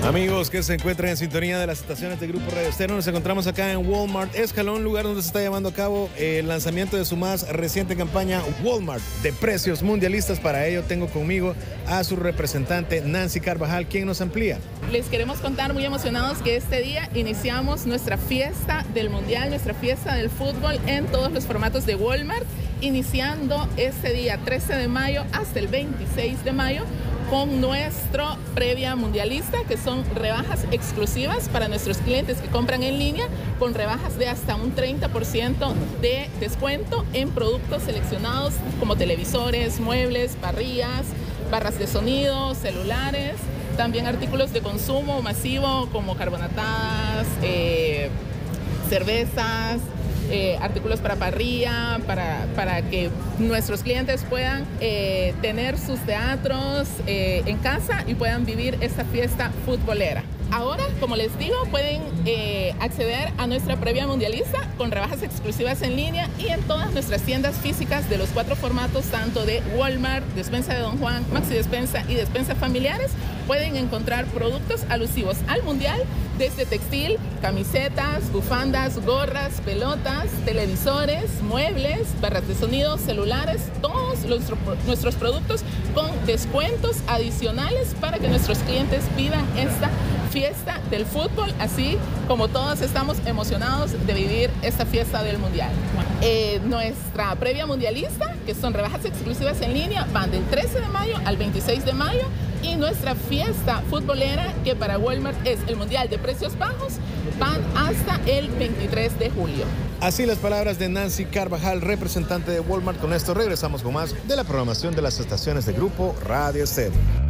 Amigos que se encuentran en sintonía de las estaciones de Grupo Radio Estéreo, nos encontramos acá en Walmart Escalón, lugar donde se está llevando a cabo el lanzamiento de su más reciente campaña Walmart de precios mundialistas. Para ello tengo conmigo a su representante Nancy Carvajal, quien nos amplía. Les queremos contar muy emocionados que este día iniciamos nuestra fiesta del mundial, nuestra fiesta del fútbol en todos los formatos de Walmart, iniciando este día 13 de mayo hasta el 26 de mayo con nuestro previa mundialista, que son rebajas exclusivas para nuestros clientes que compran en línea, con rebajas de hasta un 30% de descuento en productos seleccionados como televisores, muebles, parrillas, barras de sonido, celulares, también artículos de consumo masivo como carbonatadas, cervezas, artículos para parrilla, para que nuestros clientes puedan tener sus teatros en casa y puedan vivir esta fiesta futbolera. Ahora, como les digo, pueden acceder a nuestra previa mundialista con rebajas exclusivas en línea y en todas nuestras tiendas físicas de los 4 formatos, tanto de Walmart, Despensa de Don Juan, Maxi Despensa y Despensa Familiares. Pueden encontrar productos alusivos al mundial, desde textil, camisetas, bufandas, gorras, pelotas, televisores, muebles, barras de sonido, celulares, todos nuestros productos con descuentos adicionales para que nuestros clientes vivan esta fiesta del fútbol, así como todos estamos emocionados de vivir esta fiesta del mundial. Nuestra previa mundialista, que son rebajas exclusivas en línea, van del 13 de mayo al 26 de mayo, y nuestra fiesta futbolera, que para Walmart es el mundial de precios bajos, van hasta el 23 de julio. Así las palabras de Nancy Carvajal, representante de Walmart. Con esto regresamos con más de la programación de las estaciones de Grupo Radio Estéreo.